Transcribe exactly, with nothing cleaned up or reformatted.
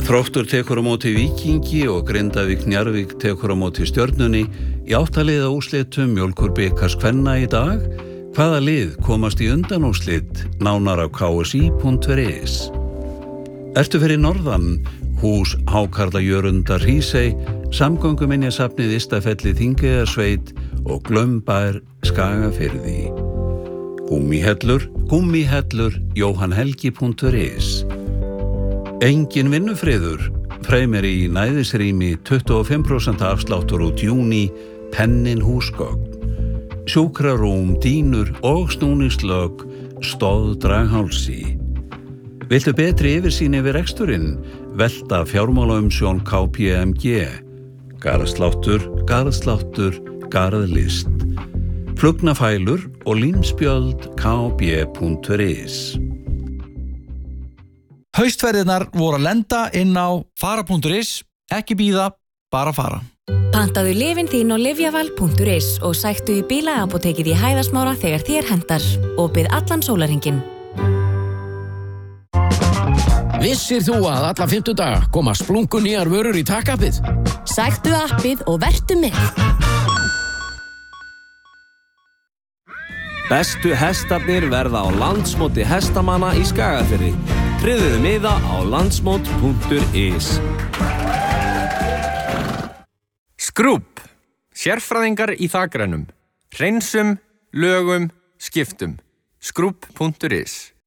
Þróttur tekur á móti Víkingi og Grindavík Njarðvík tekur á móti Stjörnunni í áttaliða úrslitum Mjólkurbikars kvenna í dag. Hvaða lið komast í undanúrslit? Nánar á k s i punktur is. Ertu fyrir norðan? Hús Hákarla Jörundar Hrísey, Samgönguminjasafnið Ystafelli Þingeyjarsveit og Glömbær Skagafirði. Gúmmíhellur, Gúmmíhellur, jóhannhelgi punktur is. Engin vinnufriður, Freymir í næðisrými tuttugu og fimm prósent afsláttur út júní, Pennin húsgögn. Sjúkrarúm, dýnur og snúningslög, stóð draghálsi. Viltu betri yfirsýn yfir reksturinn? Velta fjármálaumsjón K P M G. Garðsláttur, garðsláttur, garðlist. Flugnafælur og línspjöld k b punktur is. Haustferðirnar voru að lenda inn á fara punktur is, ekki bíða, bara fara. Pantaðu lyfin þín á lyfjaval punktur is og sæktu í bílaapótekið í Hæðasmára þegar þér hentar. Opið allan sólarhringinn. Vissir þú að alla fimmtudaga koma splungun nýjar vörur í takkappið? Sæktu appið og vertu með. Bestu hestarnir verða á landsmóti hestamanna í Skagafirði. Tryggðu miða á landsmót punktur is. Skrúbb. Sérfræðingar í þakrennum. Hreinsum, lögum, skiptum. Skrúbb punktur is.